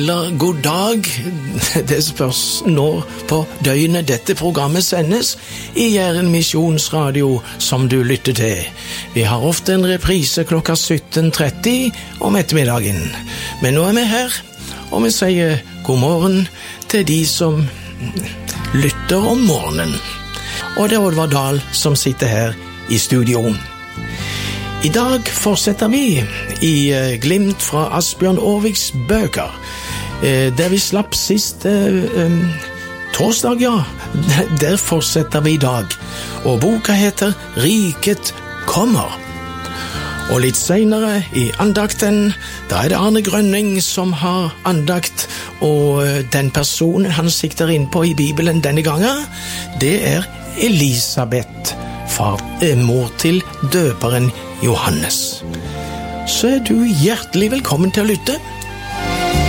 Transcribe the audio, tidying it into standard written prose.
Eller god dag, det spørs nå på døgnet dette programmet sendes i Jæren Misjonsradio som du lytter til. Vi har ofte en reprise klokka 17:30 om ettermiddagen, men nå er vi her, og vi sier god morgen til de som lytter om morgenen. Og det er Oddvar Dahl som sitter her i studio. I dag fortsetter vi i glimt fra Asbjørn Aarviks bøker, der vi slapp sist torsdag, ja. Der fortsetter vi i dag, og boka heter Riket kommer. Og litt senere i andakten, da er det Arne Grønning som har andakt, og den personen han sikter inn på i Bibelen denne gangen, det er Elisabeth, mor til døperen Johannes. Så er du hjertelig velkommen til å lytte.